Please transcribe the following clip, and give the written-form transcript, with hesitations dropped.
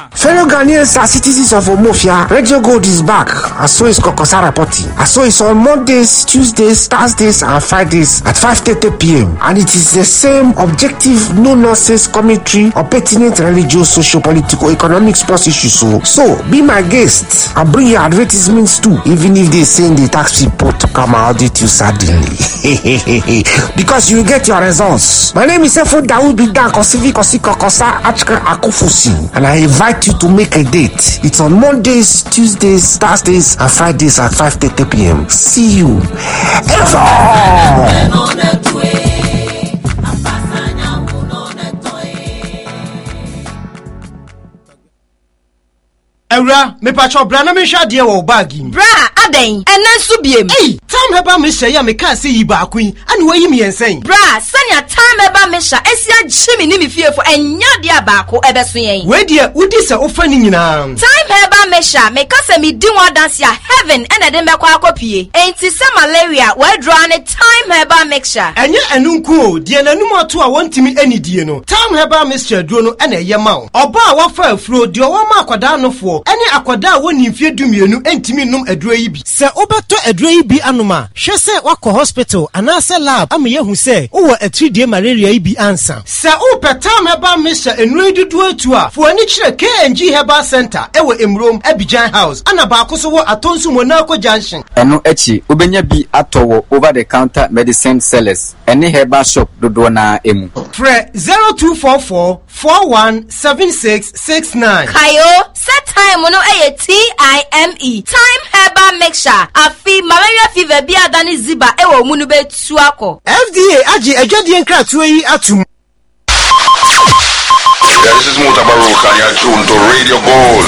Fellow Ghanaians are citizens of Omofia. Radio Gold is back, and so is Kokosa reporting. And so it's on Mondays, Tuesdays, Thursdays, and Fridays at 5:30 p.m. And it is the same objective, no nonsense commentary on pertinent religious, social, political, economic, sports issues. So be my guest and bring your advertisements too, even if they send the tax report to come and audit you suddenly. Because you get your results. My name is Efo Daoud Bidan Kosivi Kokosa Achka Akufusi, and I invite you to make a date. It's on Mondays, Tuesdays, Thursdays, and Fridays at 5:30 p.m. See you. Eura, me pacho brana me sha de wo bagi. Bra, aden, enen so biem. Hey, time heba me sha ya me kan say yi ba kun, ani wo yi me ensen. Bra, sanya time heba me sha esia jimi ni me fiefo enya de abako ebeso yen. We de udi se ofa ni nyina. Time heba me sha me ka se me di one dance ya heaven ena de me kwa akopie. Enti se malaria we draw ne time heba mixture. Enye enunku o, de nanum ato a wontimi anidie no. Time heba mixture duro no ena ye ma wo. Oba a wafa afuro de o ma akwada nofo. Ene akwada woni mfie dumienu entimi num aduro yi bi. Se obeto aduro yi bi anoma, hwe se wakọ hospital anase lab am yehu se wo atridie malaria yi bi ansa. Se upetam heba mixture enuro dudu atu a, fo ani kire KNG Herbal Center ewo Emrom Abidjan House. Ana ba akoso wo Atonsu Monaco Junction. Eno echi obenya bi atowo over the counter medicine sellers. Ene herbal shop dodo na emu. Fre 0244 417669. Kayo set time no TIME time herbal mixture afi malaria fever bi adani ziba ewo munu betu akọ. FDA agi adwade nkratu yi atum. This is Mutabaruka, you're tuned to Radio Gold.